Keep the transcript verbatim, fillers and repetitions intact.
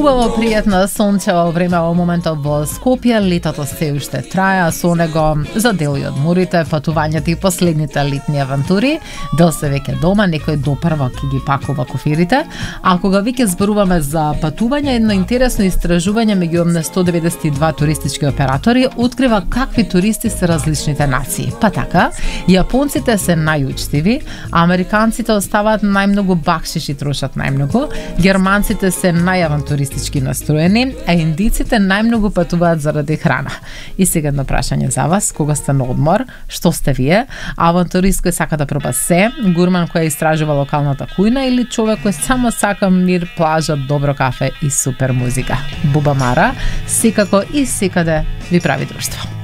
Убаво, пријатно, сончево време во моментот во Скопје, летото се уште трае, а со него за дел и одморите, патувањата и последните летни авантури. Дел се веќе дома, некој допрва ќе ги пакува кофирите. А кога веќе зборуваме за патување, едно интересно истражување меѓу сто деветдесет и два туристички оператори открива какви туристи се различните нации. Па така, јапонците се најучтиви, американците оставаат најмногу бакшиш и трошат најмногу, германците се најавантуристички настроени, а индиците најмногу патуваат заради храна. И сега едно прашање за вас, кога сте на одмор, што сте вие? Авантурист кој сака да проба се, гурман кој истражува локалната кујна или човек кој само сака мир, плажа, добро кафе и супер музика? Буба Мара секако и секаде ви прави друштво.